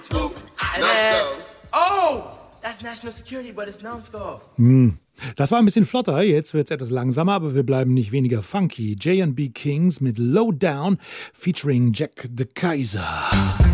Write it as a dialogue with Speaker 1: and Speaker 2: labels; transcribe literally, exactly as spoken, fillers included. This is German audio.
Speaker 1: And that's, oh, that's national security, but it's numbskull.
Speaker 2: Hm. Das war ein bisschen flotter, jetzt wird es etwas langsamer, aber wir bleiben nicht weniger funky. J and B Kings mit Low Down featuring Jack the Kaiser.